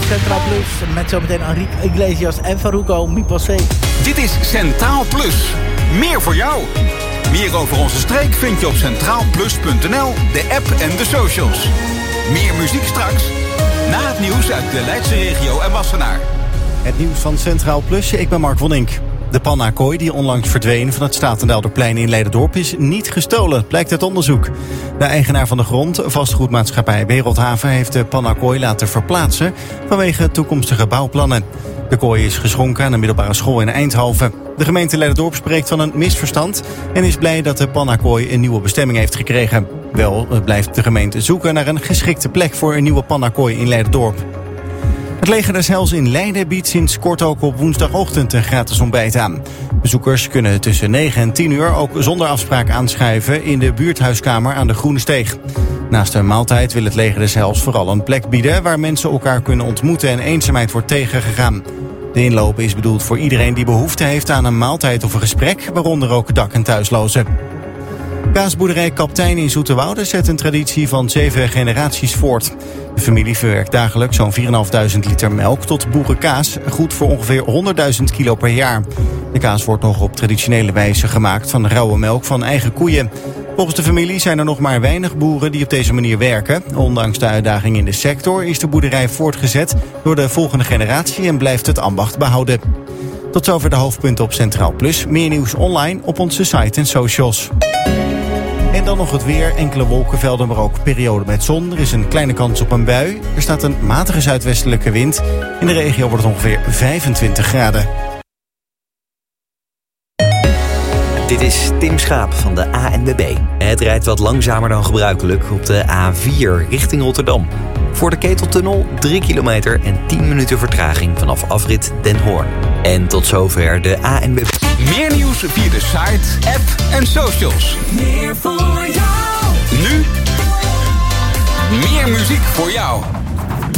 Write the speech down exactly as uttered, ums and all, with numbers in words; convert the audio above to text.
Centraal Plus. Met zometeen Enrique Iglesias en Farruko Mipasé. Dit is Centraal Plus. Meer voor jou. Meer over onze streek vind je op centraal plus punt n l, de app en de socials. Meer muziek straks. Na het nieuws uit de Leidse regio en Wassenaar. Het nieuws van Centraal Plus, ik ben Mark Wonnink. De pannakooi die onlangs verdween van het Statendaalderplein in Leiderdorp is niet gestolen, blijkt uit onderzoek. De eigenaar van de grond, vastgoedmaatschappij Wereldhaven, heeft de pannakooi laten verplaatsen vanwege toekomstige bouwplannen. De kooi is geschonken aan een middelbare school in Eindhoven. De gemeente Leiderdorp spreekt van een misverstand en is blij dat de pannakooi een nieuwe bestemming heeft gekregen. Wel blijft de gemeente zoeken naar een geschikte plek voor een nieuwe pannakooi in Leiderdorp. Het leger des Heils in Leiden biedt sinds kort ook op woensdagochtend een gratis ontbijt aan. Bezoekers kunnen tussen negen en tien uur ook zonder afspraak aanschuiven in de buurthuiskamer aan de Groene Steeg. Naast een maaltijd wil het leger des Heils vooral een plek bieden waar mensen elkaar kunnen ontmoeten en eenzaamheid wordt tegengegaan. De inloop is bedoeld voor iedereen die behoefte heeft aan een maaltijd of een gesprek, waaronder ook dak- en thuislozen. Kaasboerderij Kaptein in Zoeterwoude zet een traditie van zeven generaties voort. De familie verwerkt dagelijks zo'n vierduizend vijfhonderd liter melk tot boerenkaas, goed voor ongeveer honderdduizend kilo per jaar. De kaas wordt nog op traditionele wijze gemaakt van rauwe melk van eigen koeien. Volgens de familie zijn er nog maar weinig boeren die op deze manier werken. Ondanks de uitdaging in de sector is de boerderij voortgezet door de volgende generatie en blijft het ambacht behouden. Tot zover de hoofdpunten op Centraal Plus. Meer nieuws online op onze site en socials. En dan nog het weer. Enkele wolkenvelden, maar ook perioden met zon. Er is een kleine kans op een bui. Er staat een matige zuidwestelijke wind. In de regio wordt het ongeveer vijfentwintig graden. Dit is Tim Schaap van de A N W B. Het rijdt wat langzamer dan gebruikelijk op de A vier richting Rotterdam. Voor de Keteltunnel drie kilometer en tien minuten vertraging vanaf afrit Den Hoorn. En tot zover de A N W B. Meer nieuws via de site, app en socials. Meer voor jou. Nu meer muziek voor jou.